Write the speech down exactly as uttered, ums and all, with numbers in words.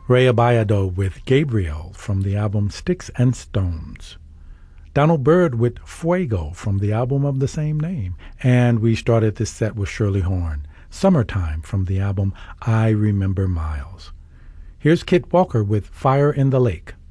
Ray Abayado with Gabriel from the album Sticks and Stones. Donald Byrd with Fuego from the album of the same name. And we started this set with Shirley Horn, Summertime from the album I Remember Miles. Here's Kit Walker with Fire in the Lake.